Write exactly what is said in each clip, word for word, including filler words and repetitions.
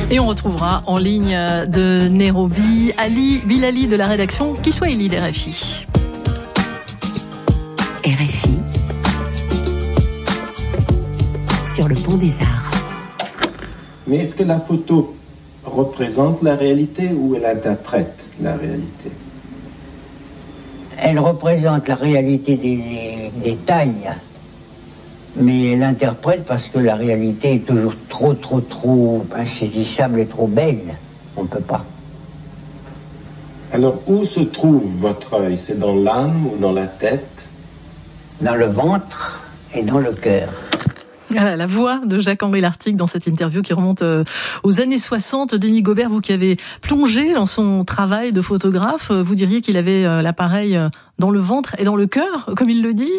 Et on retrouvera en ligne de Nairobi Ali Bilali de la rédaction Kiswahili de R F I. R F I sur le pont des Arts. Mais est-ce que la photo représente la réalité ou elle interprète la réalité? Elle représente la réalité des détails, mais elle interprète parce que la réalité est toujours trop, trop, trop insaisissable et trop belle. On ne peut pas. Alors, où se trouve votre œil? C'est dans l'âme ou dans la tête? Dans le ventre et dans le cœur. Voilà, la voix de Jacques-Henri Lartigue dans cette interview qui remonte aux années soixante. Denis Gobert, vous qui avez plongé dans son travail de photographe, vous diriez qu'il avait l'appareil dans le ventre et dans le cœur, comme il le dit?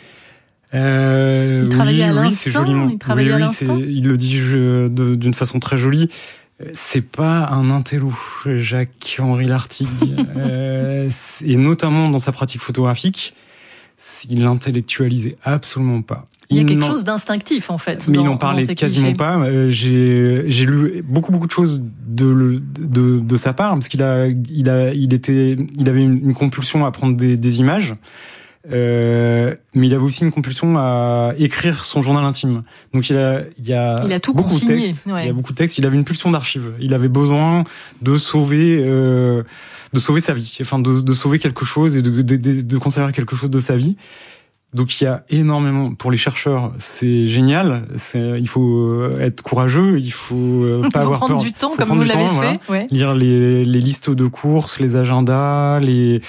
Euh, il travaillait oui, à l'instant, oui, c'est joliment. Il travaillait oui, à oui, l'instant. c'est, il le dit je, de, d'une façon très jolie. C'est pas un intello, Jacques-Henri Lartigue, euh, et notamment dans sa pratique photographique, il l'intellectualisait absolument pas. Il y a quelque chose d'instinctif, en fait. Mais dans, il n'en parlait quasiment clichés. pas. Euh, j'ai, j'ai lu beaucoup, beaucoup de choses de, de, de sa part, parce qu'il a, il a, il était, il avait une, une compulsion à prendre des, des images. Euh, mais il avait aussi une compulsion à écrire son journal intime. Donc il a, il y a, il a tout beaucoup consigné, de textes. ouais. Il y a beaucoup de textes. Il avait une pulsion d'archives. Il avait besoin de sauver, euh, de sauver sa vie. Enfin, de, de sauver quelque chose et de, de, de, de conserver quelque chose de sa vie. Donc il y a énormément, pour les chercheurs, c'est génial. C'est, il faut être courageux, il faut pas faut avoir prendre peur. du temps, faut comme prendre vous du l'avez temps, fait. Voilà. Ouais. Lire les, les listes de courses, les agendas, les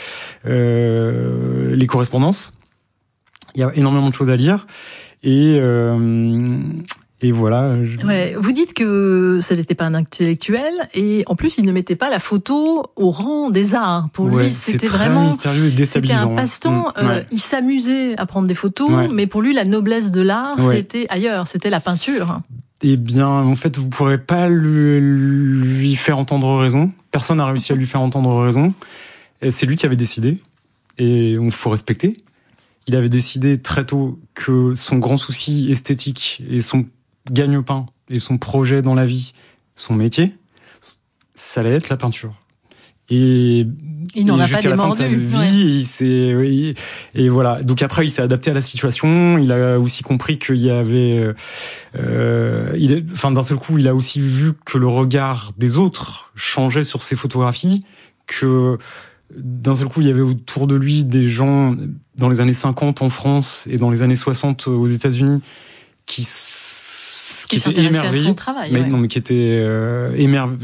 euh, les correspondances. Il y a énormément de choses à lire et euh, et voilà. Je... Ouais, vous dites que ça n'était pas un intellectuel et en plus il ne mettait pas la photo au rang des arts. Pour ouais, lui, c'était c'est très vraiment mystérieux et déstabilisant. C'était un passe-temps. Mmh, ouais. euh, il s'amusait à prendre des photos, ouais. mais pour lui, la noblesse de l'art, ouais. c'était ailleurs. C'était la peinture. Eh bien, en fait, vous pourrez pas lui, lui faire entendre raison. Personne n'a réussi à lui faire entendre raison. Et c'est lui qui avait décidé, et on faut respecter. Il avait décidé très tôt que son grand souci esthétique et son gagne-pain et son projet dans la vie, son métier, ça allait être la peinture. Et, il n'en et a jusqu'à pas la fin de sa vie, ouais. il s'est, oui, et voilà. Donc après, il s'est adapté à la situation. Il a aussi compris qu'il y avait, euh, il est, enfin, d'un seul coup, il a aussi vu que le regard des autres changeait sur ses photographies, que d'un seul coup, il y avait autour de lui des gens dans les années cinquante en France et dans les années soixante aux États-Unis qui, qui, qui étaient émerveillés. À son travail, mais ouais. non, mais qui étaient euh, émerveillés.